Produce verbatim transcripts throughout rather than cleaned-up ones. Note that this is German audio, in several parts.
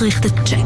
Nachrichtencheck.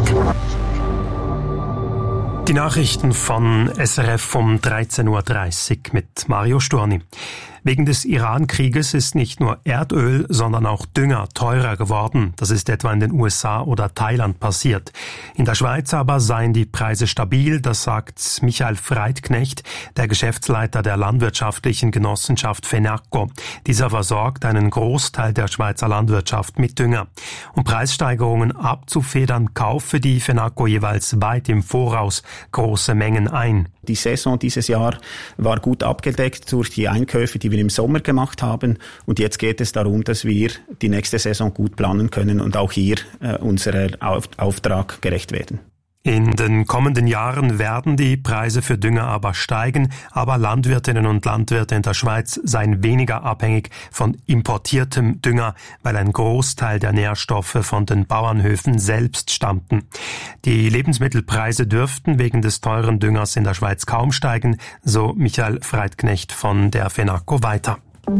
Die Nachrichten von S R F um dreizehn Uhr dreißig mit Mario Storni. Wegen des Iran-Krieges ist nicht nur Erdöl, sondern auch Dünger teurer geworden. Das ist etwa in den U S A oder Thailand passiert. In der Schweiz aber seien die Preise stabil, das sagt Michael Freidknecht, der Geschäftsleiter der landwirtschaftlichen Genossenschaft FENACO. Dieser versorgt einen Großteil der Schweizer Landwirtschaft mit Dünger. Um Preissteigerungen abzufedern, kaufe die FENACO jeweils weit im Voraus große Mengen ein. Die Saison dieses Jahr war gut abgedeckt durch die Einkäufe, die wir im Sommer gemacht haben. Und jetzt geht es darum, dass wir die nächste Saison gut planen können und auch hier äh, unserer Auf- Auftrag gerecht werden. In den kommenden Jahren werden die Preise für Dünger aber steigen, aber Landwirtinnen und Landwirte in der Schweiz seien weniger abhängig von importiertem Dünger, weil ein Großteil der Nährstoffe von den Bauernhöfen selbst stammten. Die Lebensmittelpreise dürften wegen des teuren Düngers in der Schweiz kaum steigen, so Michael Freidknecht von der FENACO weiter.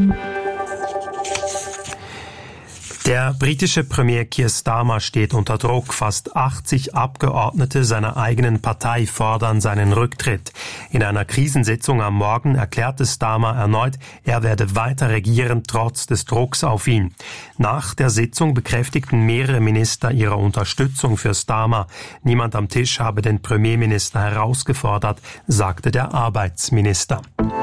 Der britische Premier Keir Starmer steht unter Druck. Fast achtzig Abgeordnete seiner eigenen Partei fordern seinen Rücktritt. In einer Krisensitzung am Morgen erklärte Starmer erneut, er werde weiter regieren, trotz des Drucks auf ihn. Nach der Sitzung bekräftigten mehrere Minister ihre Unterstützung für Starmer. Niemand am Tisch habe den Premierminister herausgefordert, sagte der Arbeitsminister.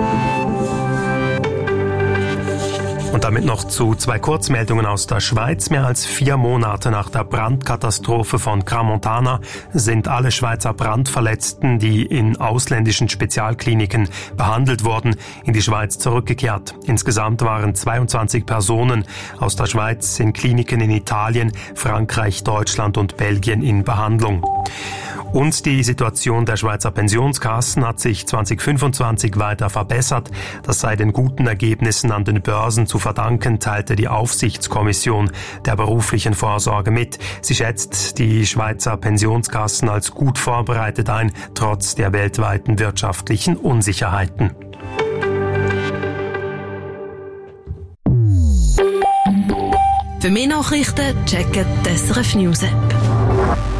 Und damit noch zu zwei Kurzmeldungen aus der Schweiz. Mehr als vier Monate nach der Brandkatastrophe von Crans-Montana sind alle Schweizer Brandverletzten, die in ausländischen Spezialkliniken behandelt wurden, in die Schweiz zurückgekehrt. Insgesamt waren zweiundzwanzig Personen aus der Schweiz in Kliniken in Italien, Frankreich, Deutschland und Belgien in Behandlung. Und die Situation der Schweizer Pensionskassen hat sich zwanzig fünfundzwanzig weiter verbessert. Das sei den guten Ergebnissen an den Börsen zu verdanken, teilte die Aufsichtskommission der beruflichen Vorsorge mit. Sie schätzt die Schweizer Pensionskassen als gut vorbereitet ein, trotz der weltweiten wirtschaftlichen Unsicherheiten. Für mehr Nachrichten checken die S R F News App.